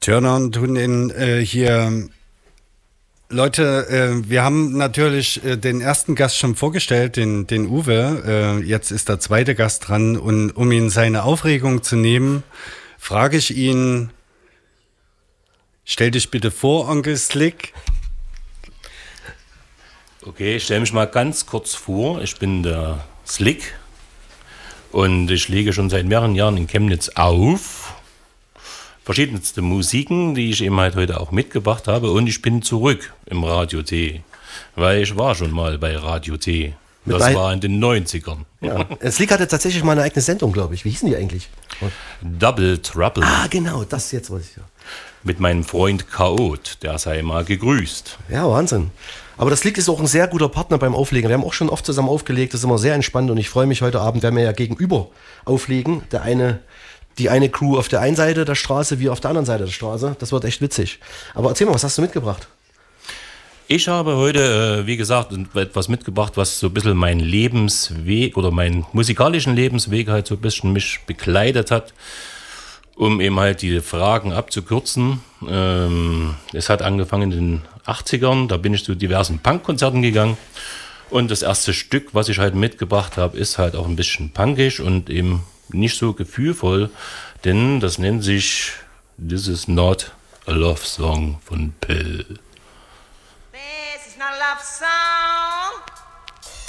Turner und tun hier. Leute, wir haben natürlich den ersten Gast schon vorgestellt, den Uwe. Jetzt ist der zweite Gast dran und um ihn seine Aufregung zu nehmen, frage ich ihn, stell dich bitte vor, Onkel Slick. Okay, ich stelle mich mal ganz kurz vor. Ich bin der Slick und ich lege schon seit mehreren Jahren in Chemnitz auf. Verschiedenste Musiken, die ich eben halt heute auch mitgebracht habe, und ich bin zurück im Radio T, weil ich war schon mal bei Radio T. Das war in den 90ern. Ja. Slick hatte tatsächlich mal eine eigene Sendung, glaube ich. Wie hießen die eigentlich? Double Trouble. Ah, genau, das jetzt weiß ich ja. Mit meinem Freund Chaot, der sei mal gegrüßt. Ja, Wahnsinn. Aber das Slick ist auch ein sehr guter Partner beim Auflegen. Wir haben auch schon oft zusammen aufgelegt, das ist immer sehr entspannt und ich freue mich, heute Abend werden wir ja gegenüber auflegen. Die eine Crew auf der einen Seite der Straße, wir auf der anderen Seite der Straße. Das wird echt witzig. Aber erzähl mal, was hast du mitgebracht? Ich habe heute, wie gesagt, etwas mitgebracht, was so ein bisschen meinen Lebensweg oder meinen musikalischen Lebensweg halt so ein bisschen mich begleitet hat, um eben halt die Fragen abzukürzen. Es hat angefangen in den 80ern, da bin ich zu diversen Punkkonzerten gegangen und das erste Stück, was ich halt mitgebracht habe, ist halt auch ein bisschen punkisch und eben nicht so gefühlvoll, denn das nennt sich This is not a love song von Pill. This is not a love song.